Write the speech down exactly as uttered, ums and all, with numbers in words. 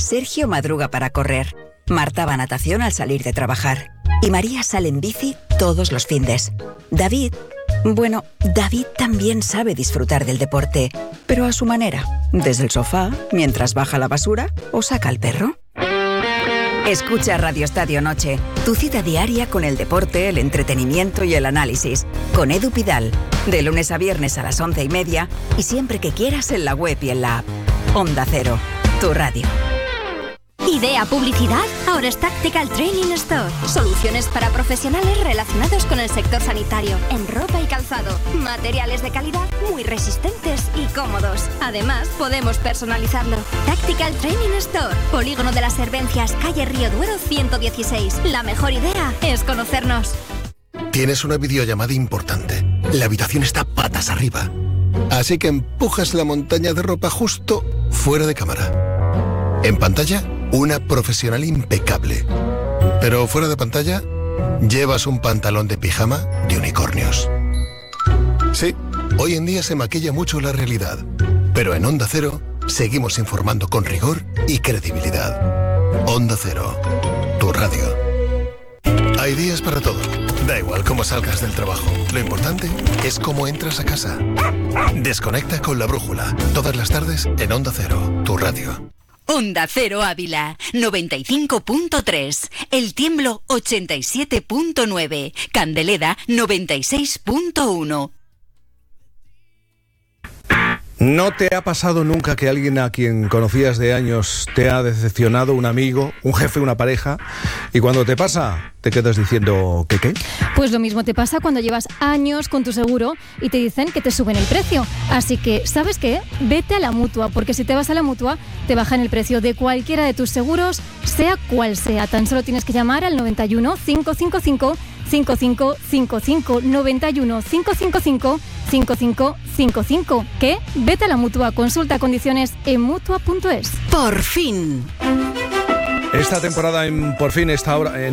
Sergio madruga para correr. Marta va a natación al salir de trabajar. Y María sale en bici todos los findes. David... Bueno, David también sabe disfrutar del deporte, pero a su manera. Desde el sofá, mientras baja la basura o saca al perro. Escucha Radio Estadio Noche, tu cita diaria con el deporte, el entretenimiento y el análisis. Con Edu Pidal, de lunes a viernes a las once y media y siempre que quieras en la web y en la app. Onda Cero, tu radio. ¿Idea publicidad? Ahora es Tactical Training Store. Soluciones para profesionales relacionados con el sector sanitario, en ropa y calzado. Materiales de calidad muy resistentes y cómodos. Además, podemos personalizarlo. Tactical Training Store. Polígono de las Servencias, calle Río Duero ciento dieciséis. La mejor idea es conocernos. Tienes una videollamada importante. La habitación está patas arriba. Así que empujas la montaña de ropa justo fuera de cámara. En pantalla, una profesional impecable. Pero fuera de pantalla, llevas un pantalón de pijama de unicornios. Sí, hoy en día se maquilla mucho la realidad. Pero en Onda Cero, seguimos informando con rigor y credibilidad. Onda Cero, tu radio. Hay días para todo. Da igual cómo salgas del trabajo. Lo importante es cómo entras a casa. Desconecta con la brújula. Todas las tardes en Onda Cero, tu radio. Onda Cero Ávila, noventa y cinco punto tres. El Tiemblo, ochenta y siete punto nueve. Candeleda, noventa y seis punto uno. ¿No te ha pasado nunca que alguien a quien conocías de años te ha decepcionado, un amigo, un jefe, una pareja, y cuando te pasa te quedas diciendo ¿qué qué? Pues lo mismo te pasa cuando llevas años con tu seguro y te dicen que te suben el precio. Así que, ¿sabes qué? Vete a la Mutua, porque si te vas a la Mutua te bajan el precio de cualquiera de tus seguros, sea cual sea. Tan solo tienes que llamar al noventa y uno, cinco cinco cinco, cinco cinco cinco cinco, noventa y uno, cinco cinco cinco, cinco cinco cinco cinco. ¿Qué? Vete a la Mutua, consulta condiciones en mutua punto es. Por fin. Esta temporada en Por fin, esta hora... En